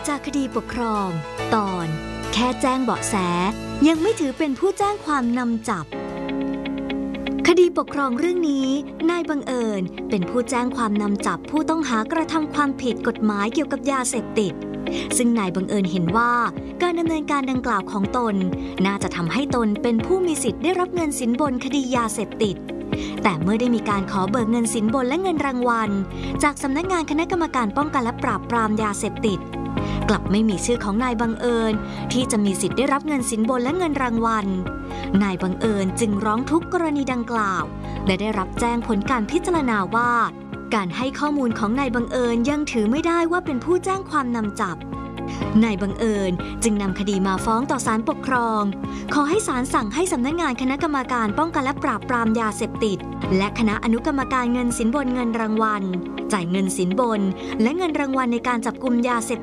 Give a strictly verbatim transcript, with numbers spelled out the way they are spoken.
จากคดีปกครองตอนแค่แจ้งเบาะแสยังไม่ถือเป็นผู้แจ้งความนำจับคดีปกครองเรื่องนี้นายบังเอิญเป็นผู้แจ้งความนำจับผู้ต้องหากระทำความผิดกฎหมายเกี่ยวกับยาเสพติดซึ่งนายบังเอิญเห็นว่าการดำเนินการดังกล่าวของตนน่าจะทำให้ตนเป็นผู้มีสิทธิ์ได้รับเงินสินบนคดียาเสพติดแต่เมื่อได้มีการขอเบิกเงินสินบนและเงินรางวัลจากสำนักงานคณะกรรมการป้องกันและปราบปรามยาเสพติดกลับไม่มีชื่อของนายบังเอิญที่จะมีสิทธิ์ได้รับเงินสินบนและเงินรางวัลนายบังเอิญจึงร้องทุกข์กรณีดังกล่าวและได้รับแจ้งผลการพิจารณาว่าการให้ข้อมูลของนายบังเอิญยังถือไม่ได้ว่าเป็นผู้แจ้งความนำจับนายบังเอิญจึงนำคดีมาฟ้องต่อศาลปกครองขอให้ศาลสั่งให้สำนักงานคณะกรรมการป้องกันและปราบปรามยาเสพติดและคณะอนุกรรมการเงินสินบนเงินรางวัลจ่ายเงินสินบนและเงินรางวัลในการจับกุมยาเสพ